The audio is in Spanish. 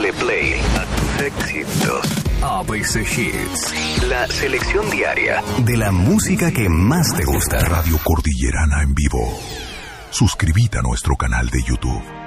Dale play a tus éxitos. ABC Hits. La selección diaria de la música que más te gusta. Radio Cordillerana en vivo. Suscríbete a nuestro canal de YouTube.